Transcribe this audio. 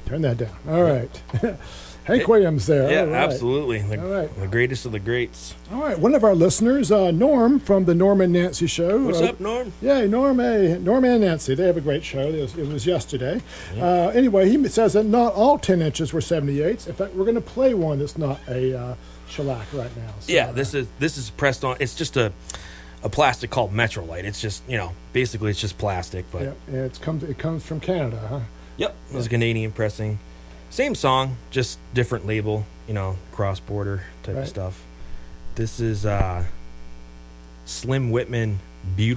Turn that down. All right. Hank Williams there. Yeah, All right. absolutely. All right. The greatest of the greats. All right. One of our listeners, Norm from the Norm and Nancy Show. What's up, Norm? Yeah, Norm and Nancy. They have a great show. It was yesterday. Yeah. Anyway, he says that not all 10 inches were 78s. In fact, we're going to play one that's not a shellac right now. So, yeah, this is pressed on. It's just a plastic called Metrolite. It's just, basically it's just plastic. But yeah, it comes from Canada, huh? Yep, it was Canadian pressing. Same song, just different label, cross-border type of stuff. This is Slim Whitman, Beautiful.